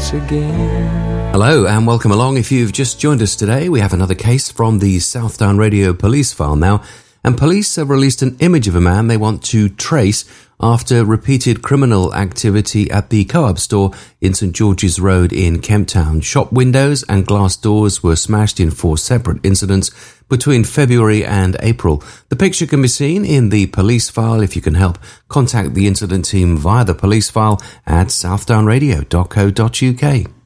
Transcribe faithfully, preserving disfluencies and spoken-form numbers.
once again. Hello and welcome along. If you've just joined us today, we have another case from the Southdown Radio police file now, and police have released an image of a man they want to trace after repeated criminal activity at the Co-op store in St George's Road in Kemp Town. Shop windows and glass doors were smashed in four separate incidents between February and April. The picture can be seen in the police file. If you can help, contact the incident team via the police file at southdown radio dot co dot uk.